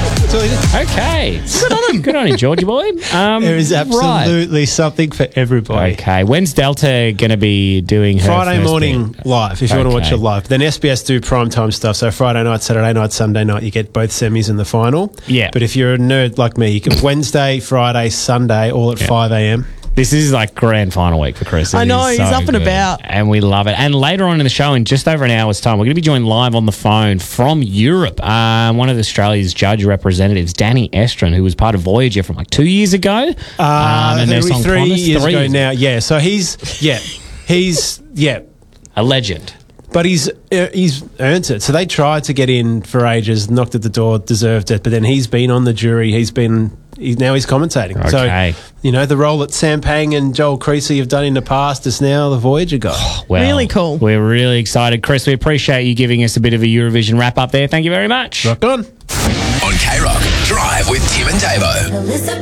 That's all he did. Okay. Good on him. Good on you, Georgie boy. There is absolutely something for everybody. Okay. When's Delta going to be doing her Friday first morning bit? live, if you want to watch Okay. it live. Then SBS do primetime stuff. So Friday night, Saturday night, Sunday night, you get both semis and the final. Yeah. But if you're a nerd like me, you can Wednesday, Friday, Sunday, all at 5 a.m. This is like grand final week for Chris. I It know, is he's so up and good. about. And we love it. And later on in the show, in just over an hour's time, we're going to be joined live on the phone from Europe. One of Australia's judge reudrepresentatives, Danny Estrin, who was part of Voyager from like 2 years ago. And their song 3 Promise, years 3 ago years now. Yeah, so he's a legend. but he's earned it. So they tried to get in for ages, knocked at the door, deserved it. But then he's been on the jury. Now he's commentating. Okay. So, the role that Sam Pang and Joel Creasy have done in the past is now the Voyager guy. Well, Really cool. We're really excited. Chris, we appreciate you giving us a bit of a Eurovision wrap up there. Thank you very much. Rock on. On K Rock, Drive with Tim and Davo.